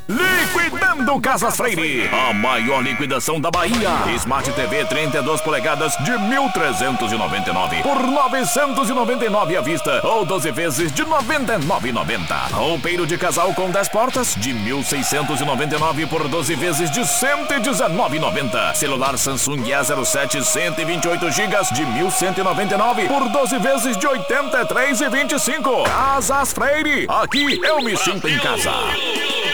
Liquidando Casas Freire, a maior liquidação da Bahia. Smart TV 32 polegadas de 1.399 por 999 à vista ou 12 vezes de 99,90. Roupeiro de casal com 10 portas de 1.699 por 12 vezes de 119,90. Celular Samsung A07 128 GB de 1.199 por 12 vezes de 83,25. Casas Freire, aqui eu me sinto em casa.